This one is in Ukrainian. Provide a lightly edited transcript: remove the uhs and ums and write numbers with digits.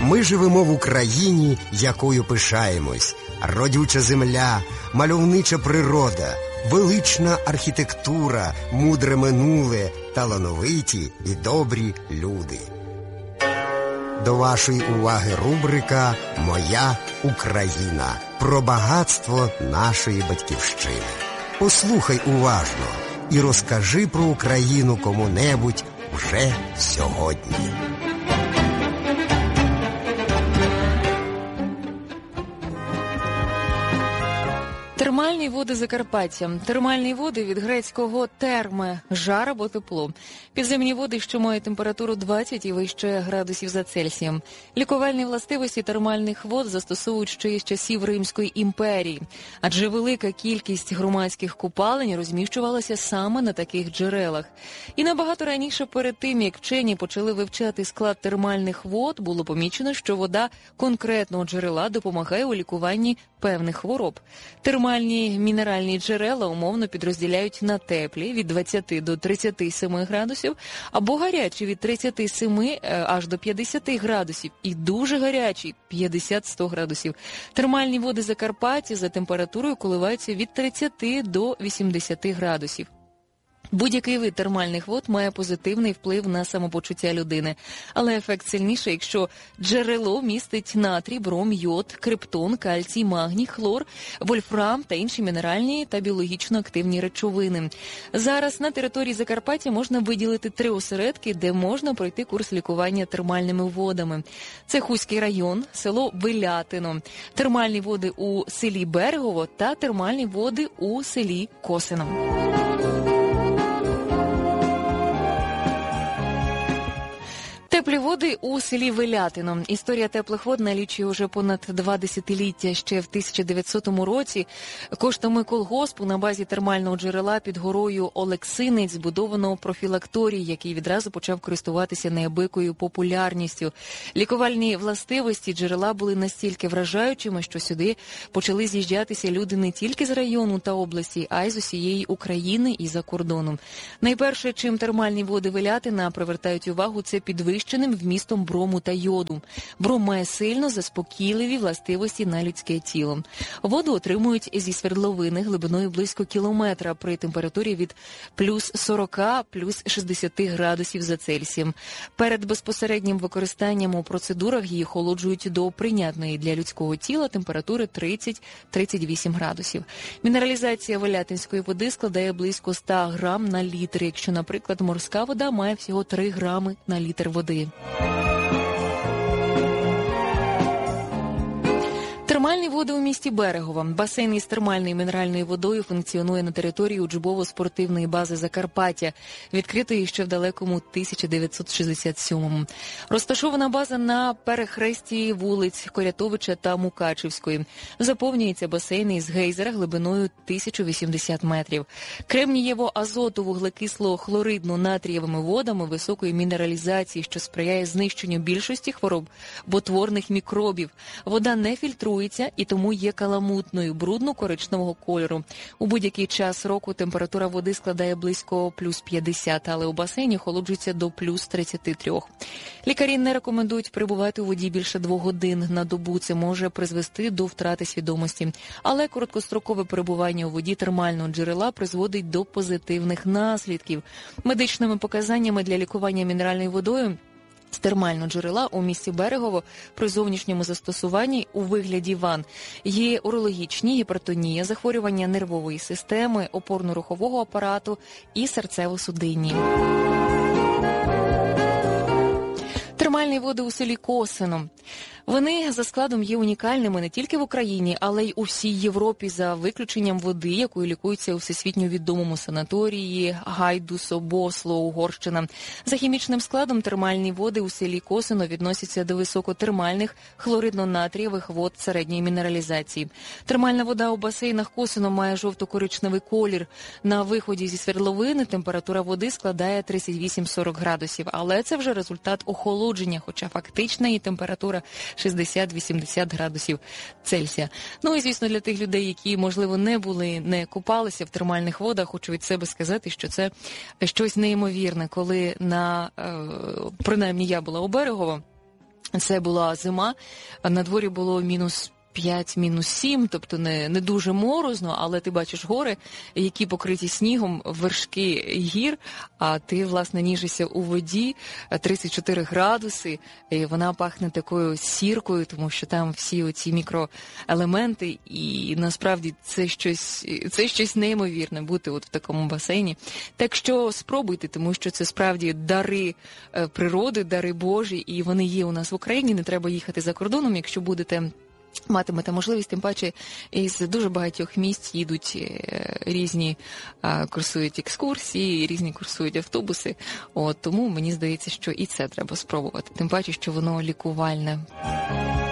Ми живемо в Україні, якою пишаємось. Родюча земля, мальовнича природа, велична архітектура, мудре минуле, талановиті і добрі люди. До вашої уваги рубрика «Моя Україна» про багатство нашої батьківщини. Послухай уважно і розкажи про Україну кому-небудь вже сьогодні. Термальні води Закарпаття. Термальні води від грецького терме – жар або тепло. Підземні води, що мають температуру 20 і вище градусів за Цельсієм. Лікувальні властивості термальних вод застосовують ще із часів Римської імперії. Адже велика кількість громадських купалень розміщувалася саме на таких джерелах. І набагато раніше, перед тим, як вчені почали вивчати склад термальних вод, було помічено, що вода конкретного джерела допомагає у лікуванні певних хвороб. Термальні мінеральні джерела умовно підрозділяють на теплі від 20 до 37 градусів, або гарячі від 37 аж до 50 градусів і дуже гарячі 50-100 градусів. Термальні води Закарпаття за температурою коливаються від 30 до 80 градусів. Будь-який вид термальних вод має позитивний вплив на самопочуття людини. Але ефект сильніший, якщо джерело містить натрій, бром, йод, криптон, кальцій, магній, хлор, вольфрам та інші мінеральні та біологічно активні речовини. Зараз на території Закарпаття можна виділити 3 осередки, де можна пройти курс лікування термальними водами. Це Хуський район, село Вилятино, термальні води у селі Берегово та термальні води у селі Косино. Теплі води у селі Вилятино. Історія теплих вод налічує уже понад 2 десятиліття. Ще в 1900 році коштами колгоспу на базі термального джерела під горою Олексинець збудовано профілакторій, який відразу почав користуватися неабиякою популярністю. Лікувальні властивості джерела були настільки вражаючими, що сюди почали з'їжджатися люди не тільки з району та області, а й з усієї України і за кордоном. Найперше, чим термальні води Вилятина привертають увагу, це підвищення вмістом брому та йоду. Бром має сильно заспокійливі властивості на людське тіло. Воду отримують зі свердловини глибиною близько кілометра при температурі від плюс 40, плюс 60 градусів за Цельсієм. Перед безпосереднім використанням у процедурах її охолоджують до прийнятної для людського тіла температури 30-38 градусів. Мінералізація вилятинської води складає близько 100 грам на літр, якщо, наприклад, морська вода має всього 3 грами на літр води. Термальні води у місті Берегово. Басейн із термальною мінеральною водою функціонує на території учбово-спортивної бази Закарпаття, відкритої ще в далекому 1967-му. Розташована база на перехресті вулиць Корятовича та Мукачівської. Заповнюється басейн із гейзера глибиною 1080 метрів. Кремнієво-азоту-вуглекисло-хлоридно-натрієвими водами високої мінералізації, що сприяє знищенню більшості хвороботворних мікробів. Вода не фільтрується і тому є каламутною, брудно-коричневого кольору. У будь-який час року температура води складає близько плюс 50, але у басейні охолоджується до плюс 33. Лікарі не рекомендують перебувати у воді більше 2 годин на добу. Це може призвести до втрати свідомості. Але короткострокове перебування у воді термального джерела призводить до позитивних наслідків. Медичними показаннями для лікування мінеральною водою з термального джерела у місті Берегово при зовнішньому застосуванні у вигляді ванн є урологічні, гіпертонія, захворювання нервової системи, опорно-рухового апарату і серцево-судинні. Термальні води у селі Косино. Вони за складом є унікальними не тільки в Україні, але й у всій Європі, за виключенням води, якою лікуються у всесвітньо відомому санаторії Гайдусо-Босло, Угорщина. За хімічним складом термальні води у селі Косино відносяться до високотермальних хлоридно-натрієвих вод середньої мінералізації. Термальна вода у басейнах Косино має жовто-коричневий колір. На виході зі свердловини температура води складає 38-40 градусів, але це вже результат охолодження, хоча фактична її температура 60-80 градусів Цельсія. Ну і, звісно, для тих людей, які, можливо, не купалися в термальних водах, хочу від себе сказати, що це щось неймовірне, коли принаймні я була у Берегово, Це була зима, на дворі було мінус 5, мінус 7, тобто не дуже морозно, але ти бачиш гори, які покриті снігом, вершки гір, а ти, власне, ніжишся у воді, 34 градуси, і вона пахне такою сіркою, тому що там всі оці мікроелементи, і насправді це щось неймовірне бути от в такому басейні. Так що спробуйте, тому що це справді дари природи, дари Божі, і вони є у нас в Україні, не треба їхати за кордоном, якщо матимете можливість, тим паче із дуже багатьох місць їдуть різні, курсують екскурсії, різні курсують автобуси. Тому мені здається, що і це треба спробувати. Тим паче, що воно лікувальне.